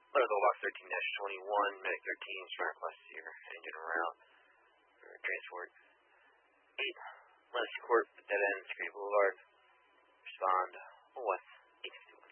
Medical box 13-21, Medic 13, Smart Plus here, engine around, transport. 8, Legacy Corp, dead end, security